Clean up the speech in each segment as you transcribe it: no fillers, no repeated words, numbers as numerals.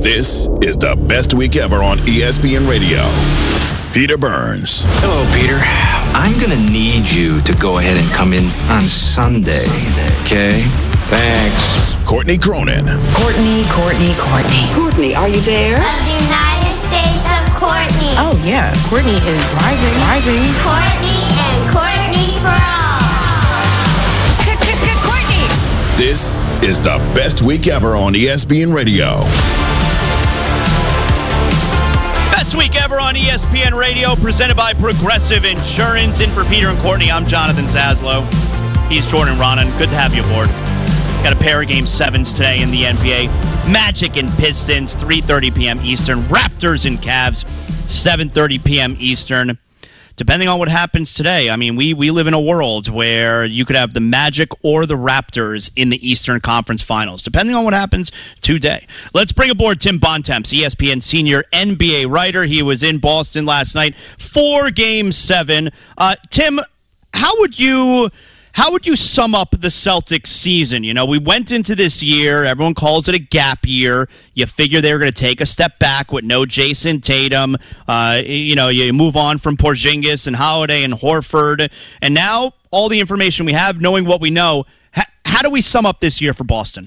This is the best week ever on ESPN Radio. Peter Burns. Hello, Peter. I'm going to need you to go ahead and come in on Sunday, okay? Thanks. Courtney Cronin. Courtney. Courtney, are you there? Of the United States of Courtney. Oh, yeah. Courtney is driving. Courtney and Courtney for all. Courtney. This is the best week ever on ESPN Radio. Best week ever on ESPN Radio, presented by Progressive Insurance. In for Peter and Courtney, I'm Jonathan Zaslow. He's Jordan Ronan. Good to have you aboard. Got a pair of Game 7s today in the NBA. Magic and Pistons, 3:30 p.m. Eastern. Raptors and Cavs, 7:30 p.m. Eastern. Depending on what happens today, I mean, we live in a world where you could have the Magic or the Raptors in the Eastern Conference Finals, depending on what happens today. Let's bring aboard Tim Bontemps, ESPN senior NBA writer. He was in Boston last night for Game 7. Tim, how would you sum up the Celtics season? You know, we went into this year, everyone calls it a gap year. You figure they were going to take a step back with no Jason Tatum. You move on from Porzingis and Holiday and Horford. And now, all the information we have, knowing what we know, how do we sum up this year for Boston?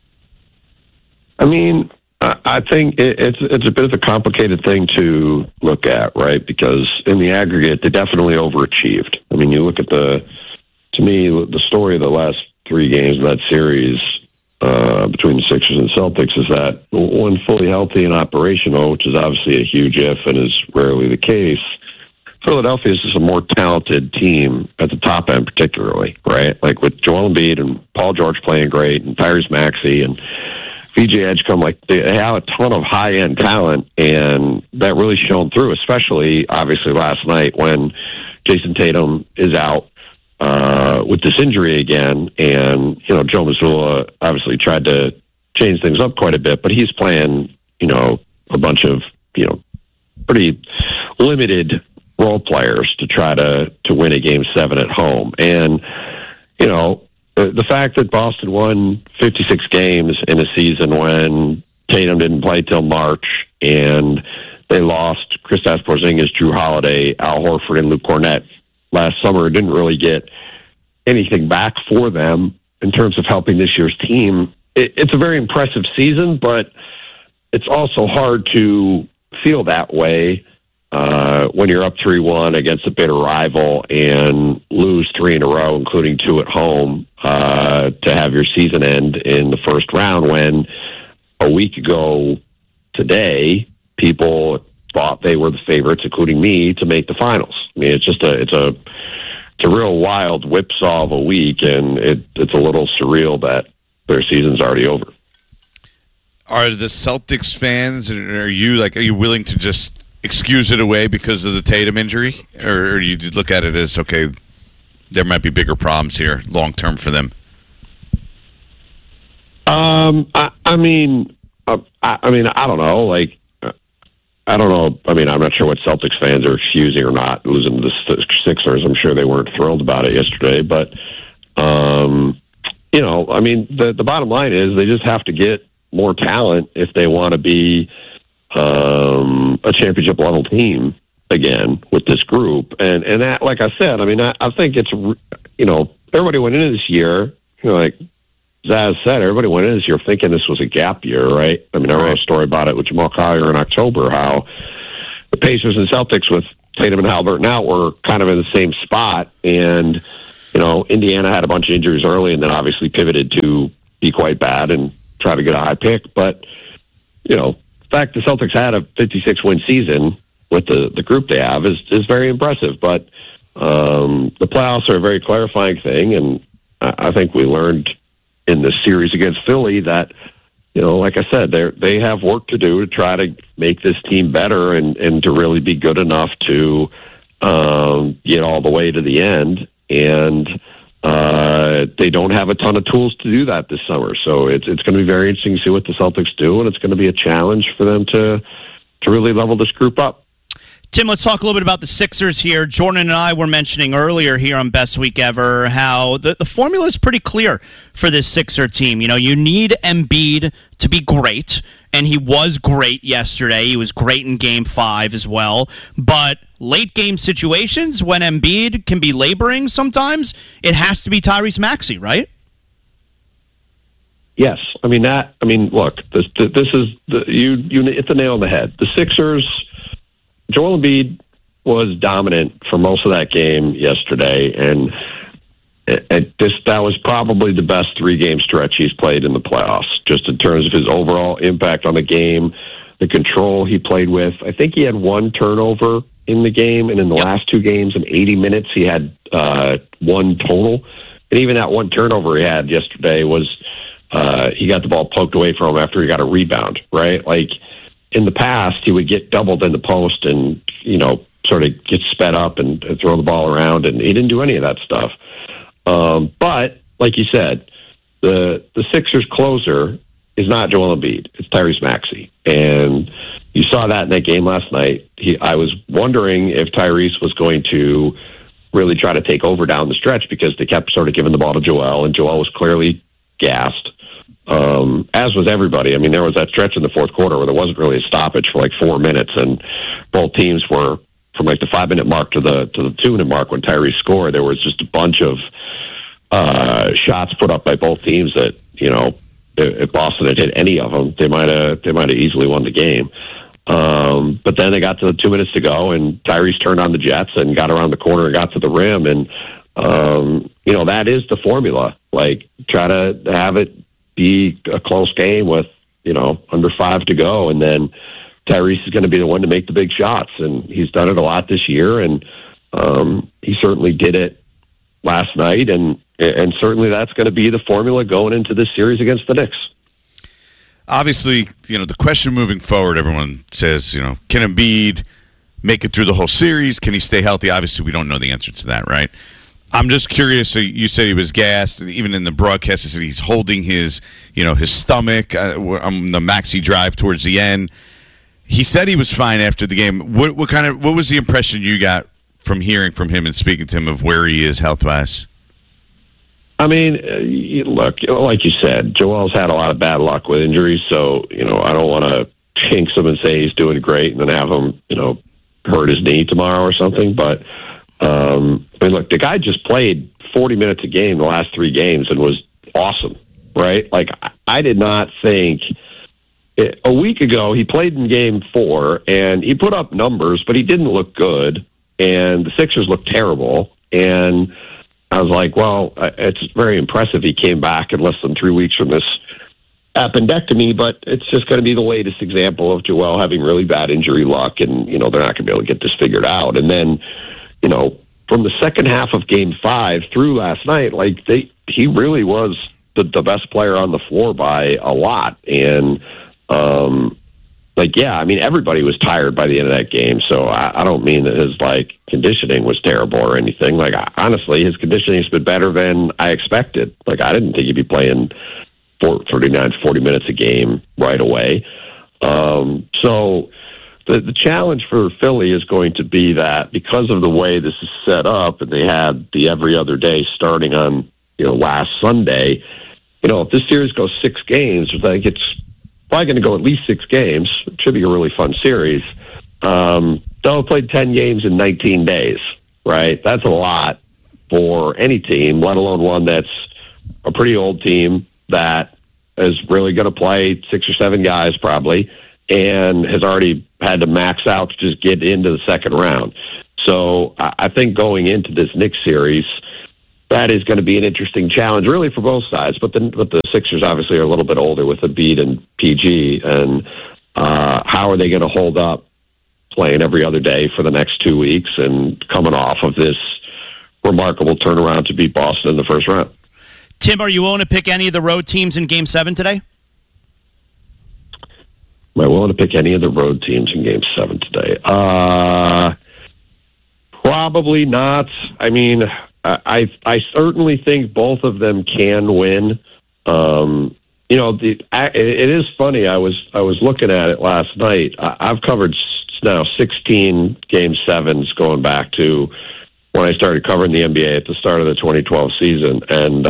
I mean, I think it's a bit of a complicated thing to look at, right? Because in the aggregate, they definitely overachieved. I mean, you look at to me, the story of the last 3 games of that series between the Sixers and Celtics is that when fully healthy and operational, which is obviously a huge if and is rarely the case, Philadelphia is just a more talented team at the top end particularly, right? Like with Joel Embiid and Paul George playing great and Tyrese Maxey and VJ Edgecombe, like they have a ton of high-end talent, and that really shone through, especially obviously last night when Jason Tatum is out with this injury again, and Joe Mazzulla obviously tried to change things up quite a bit, but he's playing a bunch of pretty limited role players to try to win a Game 7 at home. And the fact that Boston won 56 games in a season when Tatum didn't play till March, and they lost Kristaps Porzingis, Jrue Holiday, Al Horford, and Luke Kornet last summer, didn't really get anything back for them in terms of helping this year's team. It's a very impressive season, but it's also hard to feel that way when you're up 3-1 against a bitter rival and lose 3 in a row, including 2 at home, to have your season end in the first round when a week ago today, people thought they were the favorites, including me, to make the finals. I mean, it's a real wild whipsaw of a week, and it's a little surreal that their season's already over. Are the Celtics fans, are you willing to just excuse it away because of the Tatum injury, or do you look at it as, okay, there might be bigger problems here long term for them? I mean, I don't know. Like, I don't know. I mean, I'm not sure what Celtics fans are excusing or not losing to the Sixers. I'm sure they weren't thrilled about it yesterday, but I mean, the bottom line is they just have to get more talent if they want to be a championship level team again with this group. And that, like I said, I mean, I think it's everybody went into this year, like Zaz said, everybody went in this year thinking this was a gap year, right? I mean, I wrote a story about it with Jamal Collier in October, how the Pacers and Celtics with Tatum and Haliburton out were kind of in the same spot. And, Indiana had a bunch of injuries early and then obviously pivoted to be quite bad and try to get a high pick. But, the fact the Celtics had a 56-win season with the group they have is very impressive. But the playoffs are a very clarifying thing, and I think we learned in this series against Philly that, like I said, they have work to do to try to make this team better and to really be good enough to get all the way to the end. And they don't have a ton of tools to do that this summer. So it's going to be very interesting to see what the Celtics do, and it's going to be a challenge for them to really level this group up. Tim, let's talk a little bit about the Sixers here. Jordan and I were mentioning earlier here on Best Week Ever how the formula is pretty clear for this Sixer team. You know, you need Embiid to be great, and he was great yesterday. He was great in Game 5 as well. But late game situations, when Embiid can be laboring sometimes, it has to be Tyrese Maxey, right? Yes. Look, this is you hit the nail on the head. The Sixers, Joel Embiid was dominant for most of that game yesterday, and that was probably the best 3-game stretch he's played in the playoffs, just in terms of his overall impact on the game, the control he played with. I think he had 1 turnover in the game, and in the last 2 games in 80 minutes, he had 1 total. And even that 1 turnover he had yesterday was he got the ball poked away from him after he got a rebound, right? Like, in the past, he would get doubled in the post and, sort of get sped up and throw the ball around, and he didn't do any of that stuff. But, like you said, the Sixers closer is not Joel Embiid. It's Tyrese Maxey. And you saw that in that game last night. I was wondering if Tyrese was going to really try to take over down the stretch, because they kept sort of giving the ball to Joel, and Joel was clearly gassed. As was everybody. I mean, there was that stretch in the fourth quarter where there wasn't really a stoppage for like 4 minutes, and both teams were from like the 5-minute mark to the 2-minute mark when Tyrese scored. There was just a bunch of shots put up by both teams that, if Boston had hit any of them, they might have easily won the game. But then they got to the 2 minutes to go, and Tyrese turned on the Jets and got around the corner and got to the rim, and that is the formula. Like, try to have it be a close game with, under 5 to go. And then Tyrese is going to be the one to make the big shots. And he's done it a lot this year. And he certainly did it last night. And certainly that's going to be the formula going into this series against the Knicks. Obviously, the question moving forward, everyone says, can Embiid make it through the whole series? Can he stay healthy? Obviously, we don't know the answer to that, right? I'm just curious. So you said he was gassed, and even in the broadcast, he said he's holding his stomach on the Maxey drive towards the end. He said he was fine after the game. What was the impression you got from hearing from him and speaking to him of where he is health-wise? I mean, look, like you said, Joel's had a lot of bad luck with injuries, so I don't want to jinx him and say he's doing great and then have him hurt his knee tomorrow or something, but. Look, the guy just played 40 minutes a game the last 3 games and was awesome, right? Like, I did not think a week ago he played in Game 4 and he put up numbers, but he didn't look good, and the Sixers looked terrible. And I was like, well, it's very impressive he came back in less than 3 weeks from this appendectomy, but it's just going to be the latest example of Joel having really bad injury luck, and they're not going to be able to get this figured out. And then from the second half of Game 5 through last night, he really was the best player on the floor by a lot. And, everybody was tired by the end of that game. So I don't mean that his, conditioning was terrible or anything. Honestly, his conditioning has been better than I expected. I didn't think he'd be playing 39, 40 minutes a game right away. So the challenge for Philly is going to be that because of the way this is set up, and they had the every other day starting on last Sunday, if this series goes 6 games, I think it's probably going to go at least 6 games. It should be a really fun series. They'll have played 10 games in 19 days, right? That's a lot for any team, let alone one that's a pretty old team that is really going to play 6 or 7 guys probably, and has already had to max out to just get into the second round. So I think going into this Knicks series, that is going to be an interesting challenge, really, for both sides. But the Sixers obviously are a little bit older with Embiid and PG, and how are they going to hold up playing every other day for the next 2 weeks and coming off of this remarkable turnaround to beat Boston in the first round? Tim, are you willing to pick any of the road teams in Game 7 today? Am I willing to pick any of the road teams in Game 7 today? Probably not. I mean, I certainly think both of them can win. It is funny. I was looking at it last night. I've covered now 16 Game 7s going back to when I started covering the NBA at the start of the 2012 season. And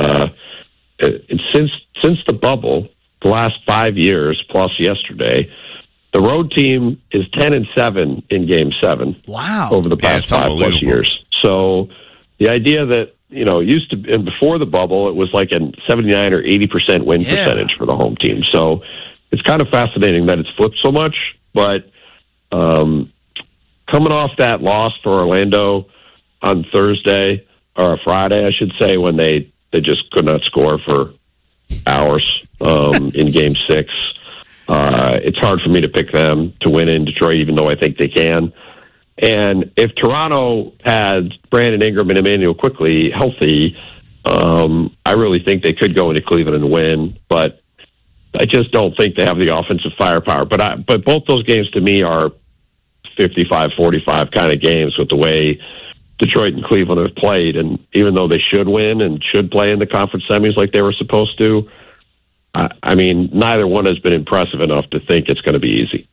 since the bubble, the last 5 years plus yesterday, the road team is 10-7 in Game 7. Wow! Over the past 5+ years. So the idea that it used to, and before the bubble, it was like a 79 or 80% win percentage for the home team. So it's kind of fascinating that it's flipped so much. But coming off that loss for Orlando on Thursday or Friday, I should say, when they just could not score for hours in Game 6. It's hard for me to pick them to win in Detroit, even though I think they can. And if Toronto had Brandon Ingram and Emmanuel Quickly healthy, I really think they could go into Cleveland and win. But I just don't think they have the offensive firepower. But both those games to me are 55-45 kind of games with the way Detroit and Cleveland have played. And even though they should win and should play in the conference semis like they were supposed to, I mean, neither one has been impressive enough to think it's going to be easy.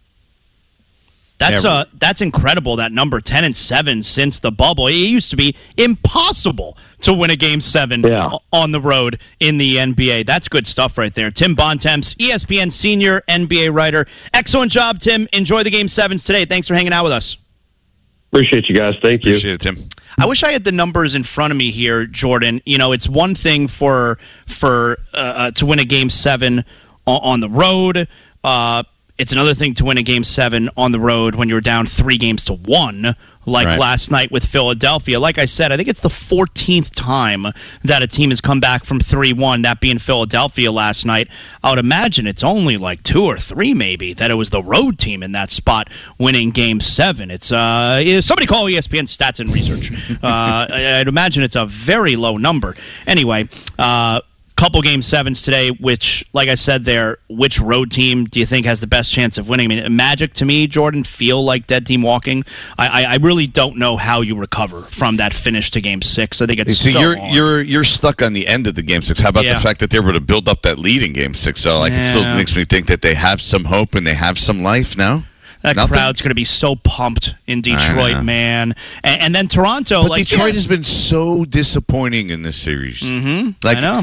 That's incredible, that number, 10-7 since the bubble. It used to be impossible to win a Game 7 on the road in the NBA. That's good stuff right there. Tim Bontemps, ESPN senior NBA writer. Excellent job, Tim. Enjoy the Game 7s today. Thanks for hanging out with us. Appreciate you guys. Thank you. Appreciate it, Tim. I wish I had the numbers in front of me here, Jordan. It's one thing for to win a Game 7 on the road. It's another thing to win a Game 7 on the road when you're down 3-1, like last night with Philadelphia. Like I said, I think it's the 14th time that a team has come back from 3-1, that being Philadelphia last night. I would imagine it's only like 2 or 3 maybe that it was the road team in that spot winning Game 7. It's somebody call ESPN Stats and Research. I'd imagine it's a very low number. Anyway, couple Game 7s today, which, like I said there, which road team do you think has the best chance of winning? I mean, Magic, to me, Jordan, feel like dead team walking. I really don't know how you recover from that finish to Game 6. I think it's you're stuck on the end of the Game 6. How about the fact that they were able to build up that lead in Game 6? So, it still makes me think that they have some hope and they have some life now. That crowd's going to be so pumped in Detroit, man. And then Toronto. But Detroit has been so disappointing in this series. Mm-hmm. I know.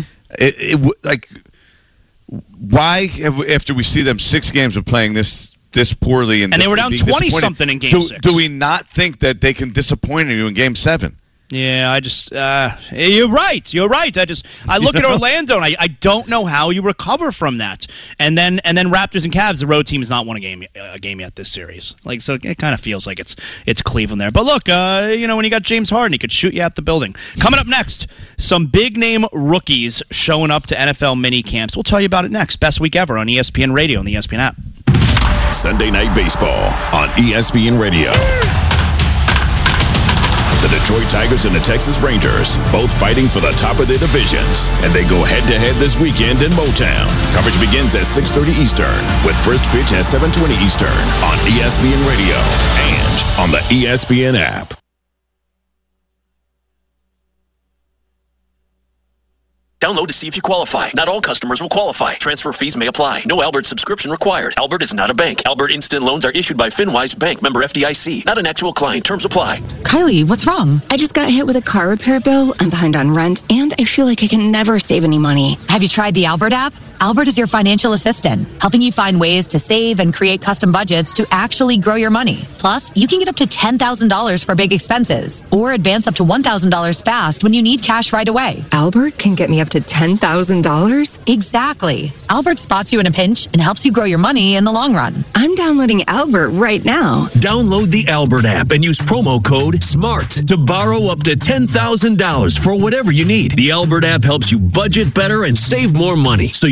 Why, after we see them 6 games of playing this poorly and they were down 20-something in Game 6, do we not think that they can disappoint you in Game 7? Yeah, I just you're right. I look at Orlando and I don't know how you recover from that. And then Raptors and Cavs, the road team has not won a game yet this series. So it kind of feels like it's Cleveland there. But look, when you got James Harden, he could shoot you out the building. Coming up next, some big name rookies showing up to NFL mini camps. We'll tell you about it next. Best week ever on ESPN Radio and the ESPN app. Sunday Night Baseball on ESPN Radio. The Detroit Tigers and the Texas Rangers, both fighting for the top of their divisions. And they go head-to-head this weekend in Motown. Coverage begins at 6:30 Eastern, with first pitch at 7:20 Eastern on ESPN Radio and on the ESPN app. Download to see if you qualify. Not all customers will qualify. Transfer fees may apply. No Albert subscription required. Albert is not a bank. Albert Instant Loans are issued by FinWise Bank, member FDIC. Not an actual client. Terms apply. Kylie, what's wrong? I just got hit with a car repair bill. I'm behind on rent, and I feel like I can never save any money. Have you tried the Albert app? Albert is your financial assistant, helping you find ways to save and create custom budgets to actually grow your money. Plus, you can get up to $10,000 for big expenses or advance up to $1,000 fast when you need cash right away. Albert can get me up to $10,000? Exactly. Albert spots you in a pinch and helps you grow your money in the long run. I'm downloading Albert right now. Download the Albert app and use promo code SMART to borrow up to $10,000 for whatever you need. The Albert app helps you budget better and save more money, so